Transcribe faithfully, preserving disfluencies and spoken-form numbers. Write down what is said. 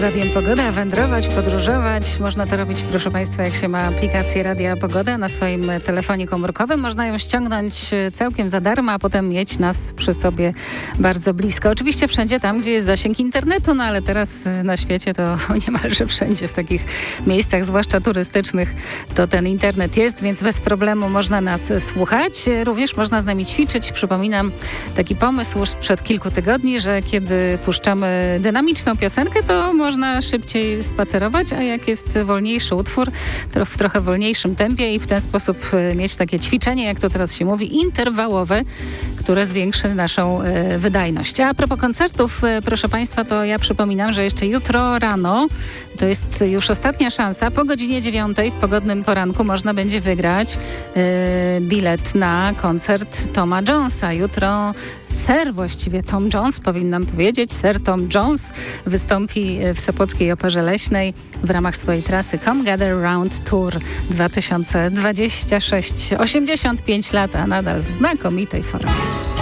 Radiem Pogoda, wędrować, podróżować. Można to robić, proszę Państwa, jak się ma aplikację Radia Pogoda na swoim telefonie komórkowym. Można ją ściągnąć całkiem za darmo, a potem mieć nas przy sobie bardzo blisko. Oczywiście wszędzie tam, gdzie jest zasięg internetu, no ale teraz na świecie to niemalże wszędzie w takich miejscach, zwłaszcza turystycznych, to ten internet jest, więc bez problemu można nas słuchać. Również można z nami ćwiczyć. Przypominam taki pomysł już sprzed kilku tygodni, że kiedy puszczamy dynamiczną piosenkę, to można szybciej spacerować, a jak jest wolniejszy utwór, to w trochę wolniejszym tempie i w ten sposób mieć takie ćwiczenie, jak to teraz się mówi, interwałowe, które zwiększy naszą e, wydajność. A propos koncertów, e, proszę Państwa, to ja przypominam, że jeszcze jutro rano, to jest już ostatnia szansa, po godzinie dziewiątej w pogodnym poranku można będzie wygrać e, bilet na koncert Toma Jonesa. Jutro Sir, właściwie Tom Jones, powinnam powiedzieć, Sir Tom Jones wystąpi w Sopockiej Operze Leśnej w ramach swojej trasy Come Gather Round Tour dwa tysiące dwudziesty szósty. osiemdziesiąt pięć lat, a nadal w znakomitej formie.